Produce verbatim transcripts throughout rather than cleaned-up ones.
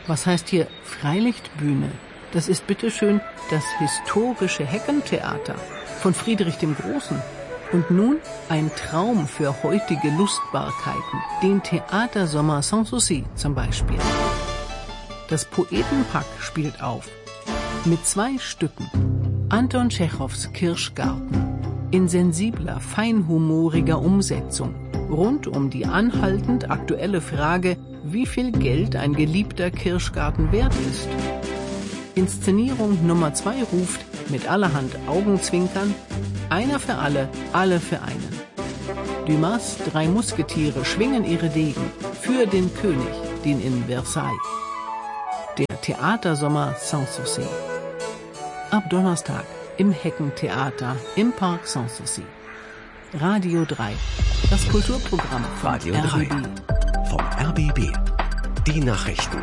Was heißt hier Freilichtbühne? Das ist bitteschön das historische Heckentheater von Friedrich dem Großen. Und nun ein Traum für heutige Lustbarkeiten, den Theatersommer Sanssouci zum Beispiel. Das Poetenpack spielt auf mit zwei Stücken. Anton Tschechows Kirschgarten in sensibler, feinhumoriger Umsetzung rund um die anhaltend aktuelle Frage, wie viel Geld ein geliebter Kirschgarten wert ist. Inszenierung Nummer zwei ruft mit allerhand Augenzwinkern: einer für alle, alle für einen. Dumas drei Musketiere schwingen ihre Degen für den König, den in Versailles. Der Theatersommer Sanssouci. Ab Donnerstag im Heckentheater im Park Sanssouci. Radio drei, das Kulturprogramm von Radio R B B. drei. Vom R B B. Die Nachrichten.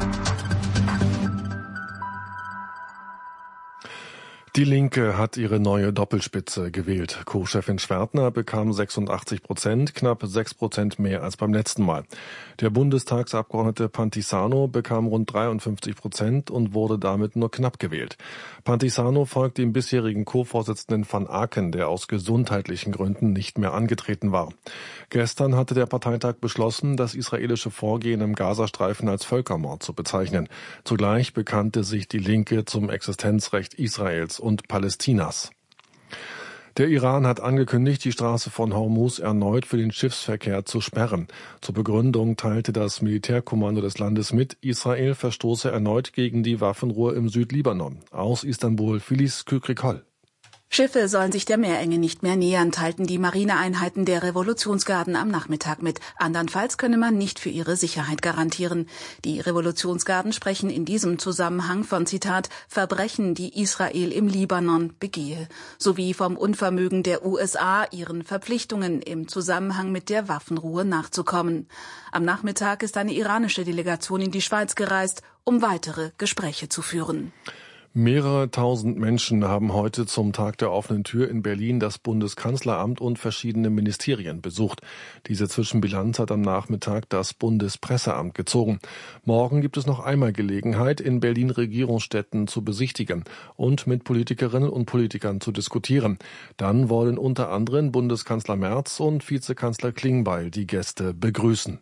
Die Linke hat ihre neue Doppelspitze gewählt. Co-Chefin Schwertner bekam sechsundachtzig Prozent, knapp sechs Prozent mehr als beim letzten Mal. Der Bundestagsabgeordnete Pantisano bekam rund dreiundfünfzig Prozent und wurde damit nur knapp gewählt. Pantisano folgt dem bisherigen Co-Vorsitzenden van Aken, der aus gesundheitlichen Gründen nicht mehr angetreten war. Gestern hatte der Parteitag beschlossen, das israelische Vorgehen im Gazastreifen als Völkermord zu bezeichnen. Zugleich bekannte sich die Linke zum Existenzrecht Israels und Palästinas. Der Iran hat angekündigt, die Straße von Hormuz erneut für den Schiffsverkehr zu sperren. Zur Begründung teilte das Militärkommando des Landes mit, Israel verstoße erneut gegen die Waffenruhe im Südlibanon. Aus Istanbul, Filiz Kükrikol. Schiffe sollen sich der Meerenge nicht mehr nähern, teilten die Marineeinheiten der Revolutionsgarden am Nachmittag mit. Andernfalls könne man nicht für ihre Sicherheit garantieren. Die Revolutionsgarden sprechen in diesem Zusammenhang von, Zitat, Verbrechen, die Israel im Libanon begehe, sowie vom Unvermögen der U S A, ihren Verpflichtungen im Zusammenhang mit der Waffenruhe nachzukommen. Am Nachmittag ist eine iranische Delegation in die Schweiz gereist, um weitere Gespräche zu führen. Mehrere tausend Menschen haben heute zum Tag der offenen Tür in Berlin das Bundeskanzleramt und verschiedene Ministerien besucht. Diese Zwischenbilanz hat am Nachmittag das Bundespresseamt gezogen. Morgen gibt es noch einmal Gelegenheit, in Berlin Regierungsstätten zu besichtigen und mit Politikerinnen und Politikern zu diskutieren. Dann wollen unter anderem Bundeskanzler Merz und Vizekanzler Klingbeil die Gäste begrüßen.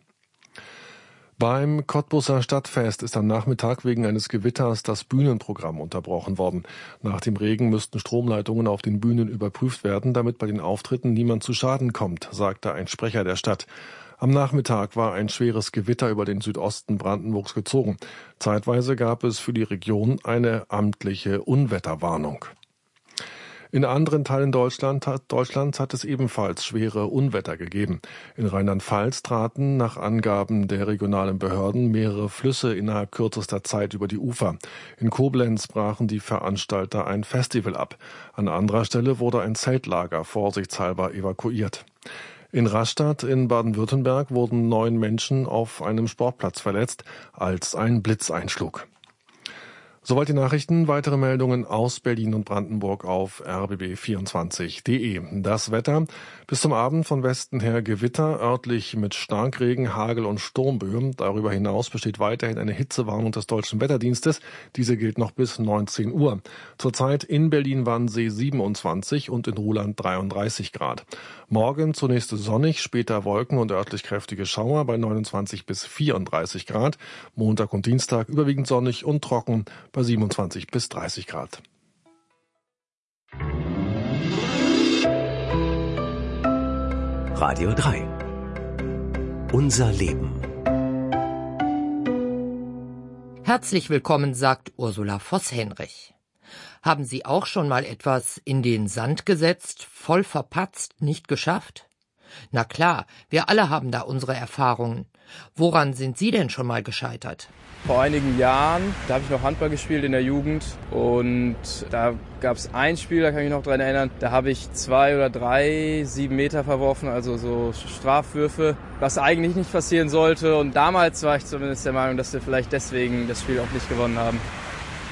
Beim Cottbuser Stadtfest ist am Nachmittag wegen eines Gewitters das Bühnenprogramm unterbrochen worden. Nach dem Regen müssten Stromleitungen auf den Bühnen überprüft werden, damit bei den Auftritten niemand zu Schaden kommt, sagte ein Sprecher der Stadt. Am Nachmittag war ein schweres Gewitter über den Südosten Brandenburgs gezogen. Zeitweise gab es für die Region eine amtliche Unwetterwarnung. In anderen Teilen Deutschland hat, Deutschlands hat es ebenfalls schwere Unwetter gegeben. In Rheinland-Pfalz traten nach Angaben der regionalen Behörden mehrere Flüsse innerhalb kürzester Zeit über die Ufer. In Koblenz brachen die Veranstalter ein Festival ab. An anderer Stelle wurde ein Zeltlager vorsichtshalber evakuiert. In Rastatt in Baden-Württemberg wurden neun Menschen auf einem Sportplatz verletzt, als ein Blitz einschlug. Soweit die Nachrichten. Weitere Meldungen aus Berlin und Brandenburg auf r b b vierundzwanzig punkt d e. Das Wetter: bis zum Abend von Westen her Gewitter, örtlich mit Starkregen, Hagel und Sturmböen. Darüber hinaus besteht weiterhin eine Hitzewarnung des Deutschen Wetterdienstes. Diese gilt noch bis neunzehn Uhr. Zurzeit in Berlin-Wannsee siebenundzwanzig und in Ruhland dreiunddreißig Grad. Morgen zunächst sonnig, später Wolken und örtlich kräftige Schauer bei neunundzwanzig bis vierunddreißig Grad. Montag und Dienstag überwiegend sonnig und trocken bei siebenundzwanzig bis dreißig Grad. Radio drei. Unser Leben. Herzlich willkommen, sagt Ursula Voss-Henrich. Haben Sie auch schon mal etwas in den Sand gesetzt, voll verpatzt, nicht geschafft? Na klar, wir alle haben da unsere Erfahrungen. Woran sind Sie denn schon mal gescheitert? Vor einigen Jahren, da habe ich noch Handball gespielt in der Jugend und da gab es ein Spiel, da kann ich mich noch dran erinnern, da habe ich zwei oder drei sieben Meter verworfen, also so Strafwürfe, was eigentlich nicht passieren sollte, und damals war ich zumindest der Meinung, dass wir vielleicht deswegen das Spiel auch nicht gewonnen haben.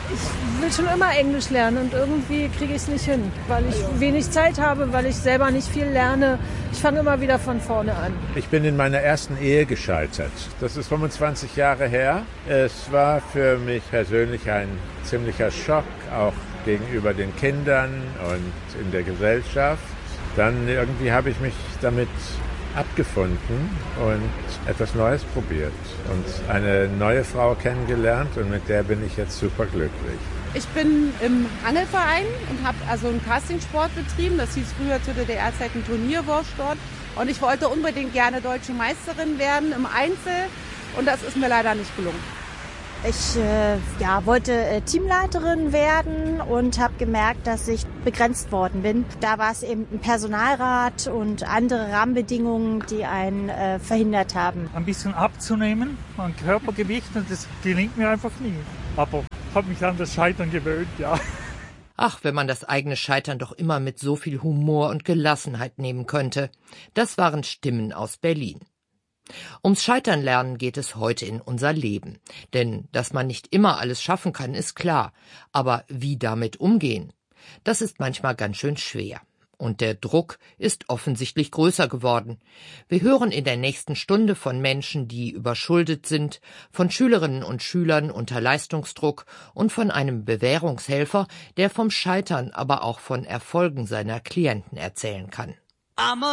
Ich will schon immer Englisch lernen und irgendwie kriege ich es nicht hin, weil ich wenig Zeit habe, weil ich selber nicht viel lerne. Ich fange immer wieder von vorne an. Ich bin in meiner ersten Ehe gescheitert. Das ist fünfundzwanzig Jahre her. Es war für mich persönlich ein ziemlicher Schock, auch gegenüber den Kindern und in der Gesellschaft. Dann irgendwie habe ich mich damit abgefunden und etwas Neues probiert und eine neue Frau kennengelernt und mit der bin ich jetzt super glücklich. Ich bin im Angelverein und habe also einen Castingsport betrieben. Das hieß früher zu D D R-Zeiten Turnierwurst dort. Und ich wollte unbedingt gerne deutsche Meisterin werden im Einzel und das ist mir leider nicht gelungen. Ich äh, ja, wollte äh, Teamleiterin werden und habe gemerkt, dass ich begrenzt worden bin. Da war es eben ein Personalrat und andere Rahmenbedingungen, die einen äh, verhindert haben. Ein bisschen abzunehmen an Körpergewicht, und das gelingt mir einfach nie. Aber habe mich an das Scheitern gewöhnt, ja. Ach, wenn man das eigene Scheitern doch immer mit so viel Humor und Gelassenheit nehmen könnte. Das waren Stimmen aus Berlin. Ums Scheitern lernen geht es heute in unser Leben. Denn dass man nicht immer alles schaffen kann, ist klar. Aber wie damit umgehen? Das ist manchmal ganz schön schwer. Und der Druck ist offensichtlich größer geworden. Wir hören in der nächsten Stunde von Menschen, die überschuldet sind, von Schülerinnen und Schülern unter Leistungsdruck und von einem Bewährungshelfer, der vom Scheitern, aber auch von Erfolgen seiner Klienten erzählen kann.